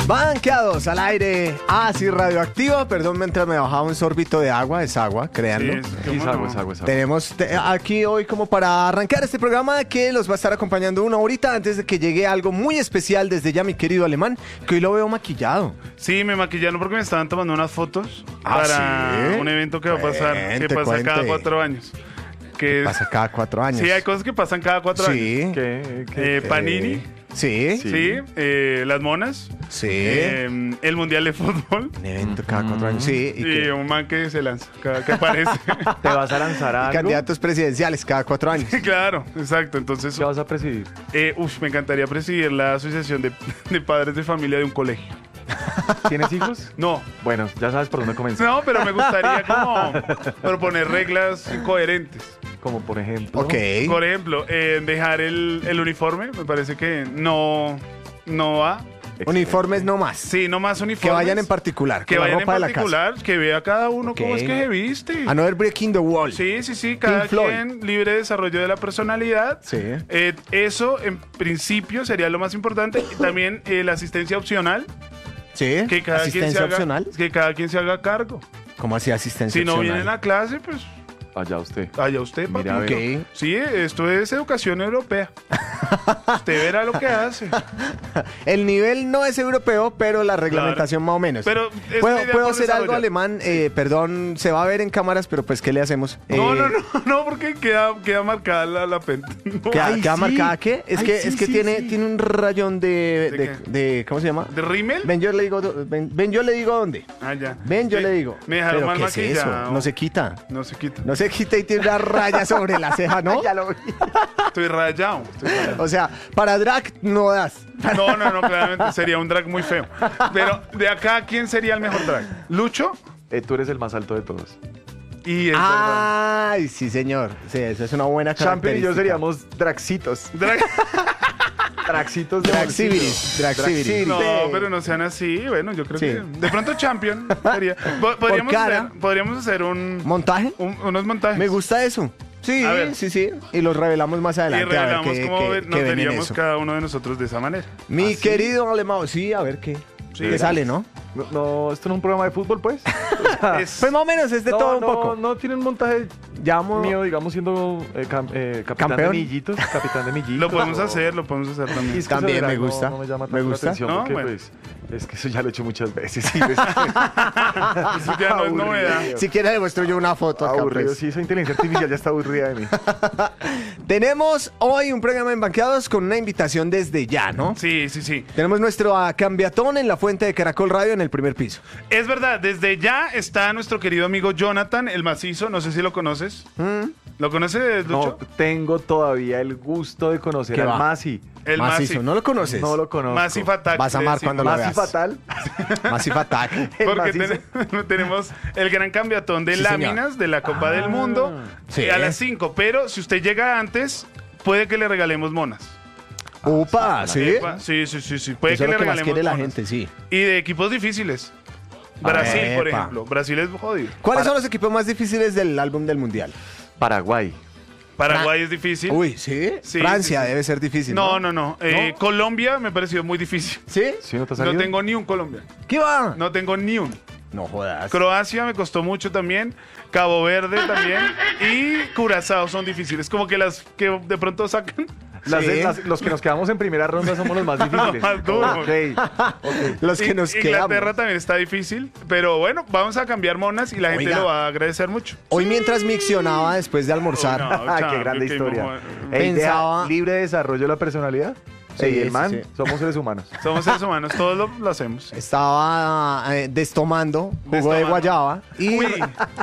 Banqueados al aire. Ah, sí, radioactiva. Perdón, mientras me bajaba un sorbito de agua. Es agua, créanlo. Sí, es agua. Tenemos aquí hoy como para arrancar este programa que los va a estar acompañando una horita antes de que llegue algo muy especial desde ya mi querido Alemán, que hoy lo veo maquillado. Sí, me maquillaron porque me estaban tomando unas fotos ¿Ah, para sí? un evento que va a pasar, que pasa Cuente. cada 4 años. Pasa cada 4 años. Sí, hay cosas que pasan cada 4 años. Sí. Panini. Sí. Sí, las monas. Sí. El Mundial de Fútbol. Un evento cada 4 años. Sí. Y un man que se lanza, que aparece. ¿Te vas a lanzar a algo? Candidatos presidenciales cada 4 años. Claro, exacto. Entonces, ¿Qué vas a presidir? me encantaría presidir la asociación de padres de familia de un colegio. ¿Tienes hijos? No, Bueno, ya sabes por dónde comenzar. no, pero me gustaría como proponer reglas coherentes. Como por ejemplo... Ok. Por ejemplo, dejar el uniforme, me parece que no va. Uniformes no más. Sí, no más uniformes. Que vayan en particular. Que con la vayan en ropa de la particular, que vea cada uno Ok. cómo es que se viste. Another Breaking the Wall. Sí, cada Pink Floyd. quien libre de desarrollo de la personalidad. Sí. Eso, en principio, sería lo más importante. Y también la asistencia opcional, Sí. que cada quien se Asistencia haga, opcional. que cada quien se haga cargo. ¿Cómo así asistencia Si no opcional? viene a la clase, pues Allá usted. allá usted, papi. Mira, a ver. Ok. Sí, esto es educación europea. Usted verá lo que hace. El nivel no es europeo, pero la reglamentación más o menos. Pero es una idea ¿Puedo por hacer algo desarrollar. alemán? Perdón, se va a ver en cámaras, pero pues, ¿qué le hacemos? No, porque queda marcada la penta. No. ¿Queda Ay, sí. marcada qué? Es Ay, que, sí, es que sí, tiene, sí. tiene un rayón ¿De de ¿cómo se llama? ¿De rímel? Ven, yo le digo, ven, yo le digo dónde. Ah, ya. Ven, yo Sí, le digo. Me dejaron ¿Pero mal qué es eso? maquillado. No se quita. No se quita. No se quita y tiene una raya sobre la ceja, ¿no? Ya lo vi. Estoy rayado. O sea, para drag no das. No, claramente sería un drag muy feo. Pero de acá, ¿quién sería el mejor drag? ¿Lucho? Tú eres el más alto de todos. Y es verdad. Ay, sí, señor. Sí, eso es una buena Champion y yo característica. seríamos draxitos. Drag. Draxitos de Draxiviris, Draxiviris. No, pero no sean así. Bueno, yo creo Sí. que. De pronto, Champion sería. cara. Podríamos hacer ¿Montaje? unos montajes. Me gusta eso. Sí, A ver. sí. Y los revelamos más Y adelante. a ver revelamos qué- cómo qué- nos qué ven en veríamos eso. cada uno de nosotros de esa manera. Mi querido Alemão, sí, a ver qué. Sí. ¿Qué sale, no? No, esto no es un programa de fútbol, pues. O sea, Es- Pues más o menos es de todo un no, poco. No tiene un montaje Ya vamos. mío, digamos, siendo capitán Campeón. de Millitos. Capitán de Millitos. Lo podemos o- hacer también. Y es que También eso de me verdad gusta. No me llama Me tanto la gusta. atención No, porque, bueno. pues, es que eso ya lo he hecho muchas veces. Sí, pues, Eso ya no es Aburrido. novedad. Si quiere le muestro yo una foto acá. aburrido. Pues. Sí, esa inteligencia artificial ya está aburrida de mí. Tenemos hoy un programa en Banqueados con una invitación desde ya, ¿no? Sí. Tenemos nuestro cambiatón en la fuente de Caracol Radio en el primer piso. Es verdad, desde ya está nuestro querido amigo Jonathan, el macizo. No sé si lo conoces. ¿Lo conoces, Lucho? No tengo todavía el gusto de conocer ¿Qué al va? Masi. El Macizo, Massive. ¿no lo conoces? No lo conozco. Massive Attack. Vas a amar sí, cuando lo Masi veas. fatal. Massive Attack. El Porque macizo. tenemos el gran cambiatón de Sí, señor. láminas de la Copa del Mundo Sí. a las 5. Pero si usted llega antes, puede que le regalemos monas. Upa, ¿sí? Epa, sí. Puede Eso que es le lo que más regalemos quiere la monas. gente, sí. Y de equipos difíciles. Brasil, por Epa. ejemplo. Brasil es jodido. ¿Cuáles son los equipos más difíciles del álbum del Mundial? Paraguay. Paraguay es difícil. Uy, ¿sí? Sí, Francia sí. debe ser difícil. No. ¿No? Colombia me pareció muy difícil. ¿Sí? ¿Sí no te ha No salido? tengo ni un Colombia. ¿Qué va? No tengo ni un. No jodas. Croacia me costó mucho también. Cabo Verde también. Y Curazao son difíciles. Como que las que de pronto sacan. Sí. Los que nos quedamos en primera ronda somos los más difíciles. Más duros. Ok. Los que nos Inglaterra quedamos. también está difícil. Pero bueno, vamos a cambiar monas y la gente Oiga. lo va a agradecer mucho. Hoy mientras miccionaba después de almorzar. No, Ah, chao, qué grande qué historia. mojo. Pensaba- Libre de desarrollo de la personalidad. Sí, Ey, el sí, man, sí. somos seres humanos. Somos seres humanos, todos lo hacemos. Estaba destomando jugo de Destomando. guayaba y, Uy.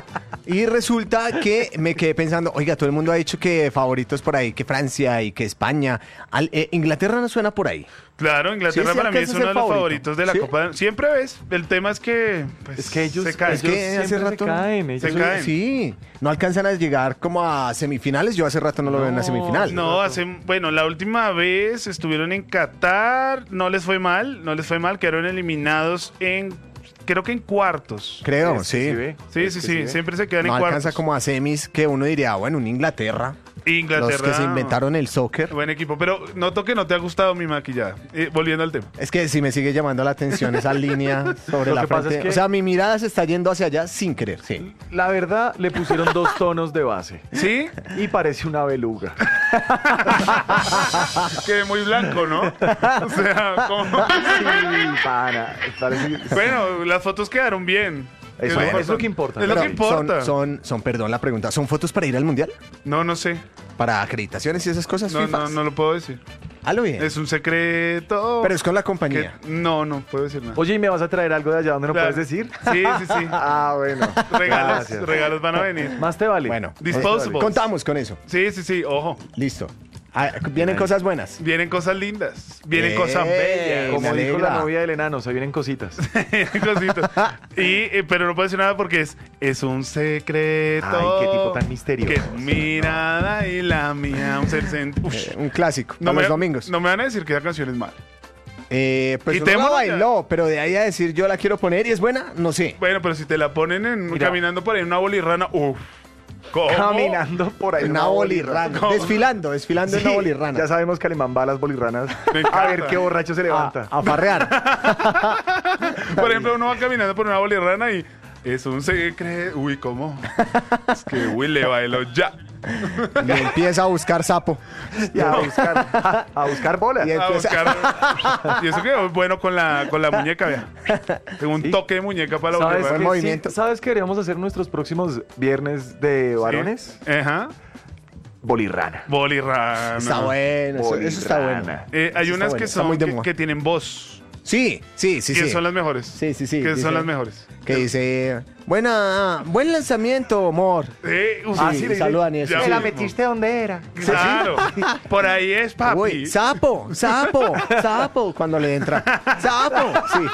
y resulta que me quedé pensando, oiga, todo el mundo ha dicho que favoritos por ahí, que Francia y que España. Inglaterra no suena por ahí. Claro, Inglaterra Sí, para mí alcanza es a uno ser de los favorito. favoritos de la ¿Sí? Copa. Siempre ves. El tema es que, pues, Es que ellos, se caen. Es que hace siempre rato- se caen. ellos Se son- caen. Sí, no alcanzan a llegar como a semifinales. Yo hace rato no lo veo en la No, semifinal. No, bueno, la última vez estuvieron en Qatar, no les fue mal, quedaron eliminados creo que en cuartos. Creo, Es que sí. ve. Sí, Es que ve. siempre se quedan No en alcanza cuartos. como a semis que uno diría, bueno, un Inglaterra. Inglaterra. Los que se inventaron el soccer. Buen equipo, pero noto que no te ha gustado mi maquillada. Volviendo al tema. Es que sí me sigue llamando la atención esa línea sobre Lo la que pasa frente. es que- O sea, mi mirada se está yendo hacia allá sin querer, sí. La verdad, le pusieron 2 tonos de base. ¿Sí? Y parece una beluga. Que muy blanco, ¿no? O sea, como... Sí, pana. Parece... Bueno, las fotos quedaron bien. Eso Es es lo que importa. Es lo que Pero importa. perdón la pregunta, ¿son fotos para ir al mundial? No sé. ¿Para acreditaciones y esas cosas? No, fifas? no lo puedo decir. Halo bien. Es un secreto. Pero es con la que... compañía. No puedo decir nada. Oye, ¿y me vas a traer algo de allá donde no Claro. puedes decir? Sí. Ah, bueno. Regalos, Gracias. regalos van a venir. Más te vale. Bueno, Disposables. contamos con eso. Sí, ojo. Listo. Ah, vienen cosas buenas. Vienen cosas lindas. Vienen ¡Ey! cosas bellas. Como me dijo alegra. la novia del enano, se vienen cositas. Cositas. Pero no puedo decir nada porque es un secreto. Ay, qué tipo tan misterioso. Que mirada y la mía. Un clásico. No a me, los domingos. No me van a decir que la canción es mala. Pues uno la Quitémosla. bailó, pero de ahí a decir yo la quiero poner y es buena, no sé. Bueno, pero si te la ponen Mira. caminando por ahí en una bolirrana, uff. ¿Cómo? Caminando por ahí. Una bolirrana. ¿Cómo? Desfilando en una bolirrana. Ya sabemos que Alemán va a las bolirranas. Me A encanta. ver qué borracho se levanta. A farrear. Por ejemplo, uno va caminando por una bolirrana y es un secreto. Uy, ¿cómo? Es que, uy, le bailo ya. Y empieza a buscar sapo. Y a buscar bolas. Y A empieza- buscar. Y eso quedó bueno con la muñeca, vea. Tengo un Sí. toque de muñeca para la ¿Sabes bolirrana. Buen qué, movimiento. ¿Sabes qué deberíamos hacer nuestros próximos viernes de varones? Sí. Ajá. Bolirrana. Bolirrana. Está bueno, eso está bueno. Bolirrana. Hay Eso está unas bueno, que está muy son de que, moda. que tienen voz. Sí. Que son las mejores. Sí. Que dice- son las mejores. Que dice, buen lanzamiento, amor. Sí, Sí, saludan y eso. Ya Sí. mismo. donde era. Claro. Por ahí es, papi. Uy, sapo. Cuando le entra. Sapo, sí.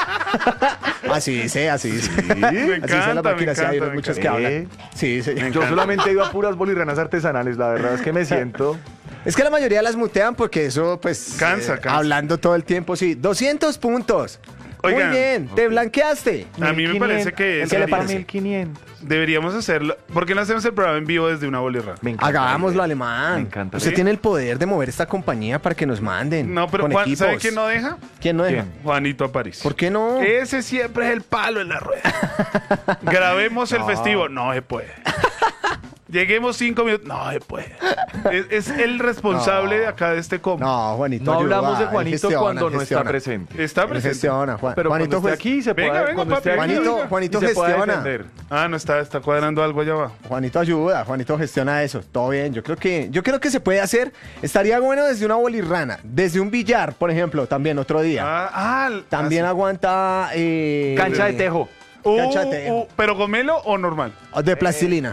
Así dice. Me Así dice la encanta, máquina, sí, hay me muchos que encanta. hablan. Sí. Yo solamente he ido a puras bolirranas artesanales. La verdad es que me siento... Es que la mayoría las mutean porque eso, pues... Cansa. Hablando todo el tiempo, sí. 200 puntos. Oigan. Muy bien, te blanqueaste. A mí me parece que ¿Qué le es- parece? 1500. deberíamos hacerlo. ¿Por qué no hacemos el programa en vivo desde una bolirrana? Me encanta. Hagámoslo, alemán. Me encanta. Usted ¿Sí? tiene el poder de mover esta compañía para que nos manden. No, pero con Juan, equipos. ¿sabe quién no deja? ¿Quién no deja? ¿Quién? Juanito Aparicio. ¿Por qué no? Ese siempre es el palo en la rueda. Grabemos el festivo. No se puede. Lleguemos 5 minutos. No se puede. Es el responsable de acá de este combo. No, Juanito. No ayuda, hablamos de él Juanito gestiona, cuando él no está gestiona. presente. Está Él presente. gestiona, Juan. Pero Juanito, cuando esté aquí se Venga, puede, venga, cuando esté papi, aquí, venga. Juanito y se puede gestiona. defender. Ah, no está cuadrando algo allá abajo. Juanito ayuda, Juanito gestiona eso. Todo bien. Yo creo que se puede hacer. Estaría bueno desde una bolirrana, desde un billar, por ejemplo, también otro día. sí. También aguanta Cancha de tejo. Cancha de tejo. ¿Pero gomelo o normal? De plastilina.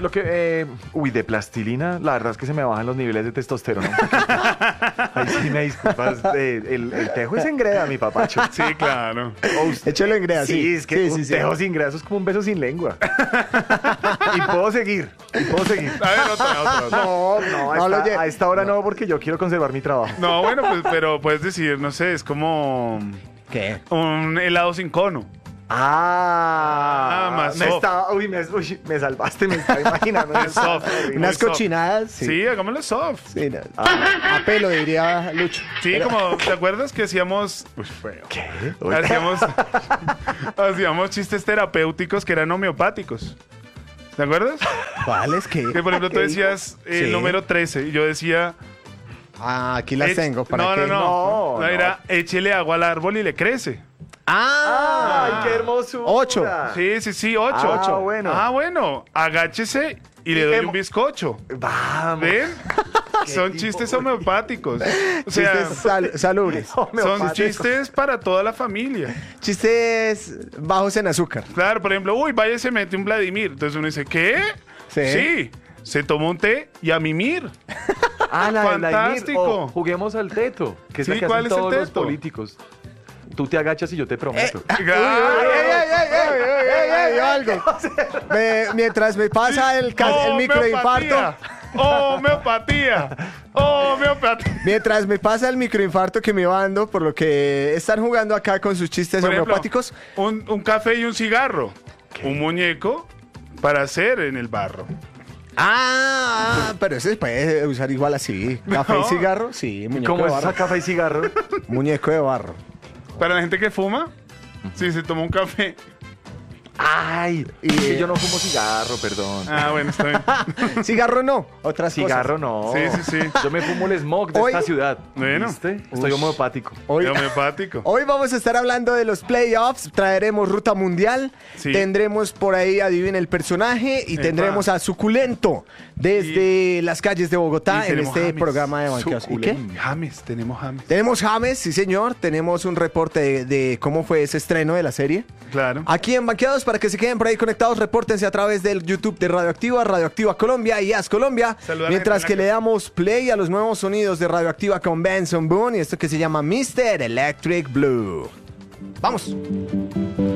De plastilina, la verdad es que se me bajan los niveles de testosterona. Ahí sí me disculpas. El tejo es engreda, mi papacho. Sí, claro. Échalo en greda, Sí, es que un tejo sin greda, eso es como un beso sin lengua. Y puedo seguir. A ver, otra. No lo lle- a esta hora no, porque yo quiero conservar mi trabajo. No, bueno, pues, pero puedes decir, no sé, es como ¿Qué? un helado sin cono. Más me soft. estaba, me salvaste, me estaba imaginando. Es soft. Unas soft. cochinadas. Sí, hagámoslo soft. Sí, no. A pelo, diría Lucho. Sí, Pero- como, ¿te acuerdas que hacíamos... Uy, feo. ¿Qué? Hacíamos chistes terapéuticos que eran homeopáticos. ¿Te acuerdas? ¿Cuáles? ¿Qué? Que por ejemplo tú ¿Qué decías el Sí. número 13 y yo decía... Aquí las tengo. ¿Para no, qué? no. Era échele agua al árbol y le crece. ¡Ah! ¡Ay, qué hermosura! 8. Sí, 8. Ah, bueno. Bueno. Agáchese y le doy un bizcocho. Vamos. ¿Ven? Son chistes homeopáticos. O sea, Chistes salubres. son chistes para toda la familia. Chistes bajos en azúcar. Claro, por ejemplo, vaya y se mete un Vladimir. Entonces uno dice, ¿qué? Sí. Se tomó un té y a mimir. Ah, la de Vladimir. Fantástico. Juguemos al teto, que es la Sí, que ¿cuál hacen es el todos los teto? políticos. Tú te agachas y yo te prometo. Ey, algo. Mientras me pasa el microinfarto. Homeopatía. Mientras me pasa el microinfarto que me va dando, por lo que están jugando acá con sus chistes Por ejemplo, homeopáticos. un café y un cigarro. Un muñeco para hacer en el barro. Pero ese se puede usar igual así. Café y No. cigarro, sí, muñeco ¿Cómo de es barro. esa café y cigarro? Muñeco de barro. Para la gente que fuma, si se toma un café. Ay, Y- es que yo no fumo cigarro, perdón. Ah, bueno, está bien. Cigarro no, otras Cigarro no. Sí, sí, sí. Yo me fumo el smog de Hoy- esta ciudad. Bueno. ¿Viste? Estoy homeopático. cosas. Hoy, Homeopático. hoy vamos a estar hablando de los playoffs, traeremos ruta mundial, Sí. tendremos por ahí adivina el personaje y Epa. tendremos a Suculento desde las calles de Bogotá Y en tenemos este James. programa de banqueos. ¿Y qué? James, tenemos James. Tenemos James, sí señor, tenemos un reporte de cómo fue ese estreno de la serie. Claro. Aquí en Banqueados, para que se queden por ahí conectados, repórtense a través del YouTube de Radioactiva Colombia y As Colombia. Saluda a la Mientras gente que en la le damos play a los nuevos sonidos de Radioactiva con Benson Boone y esto que se llama Mr. Electric Blue. ¡Vamos!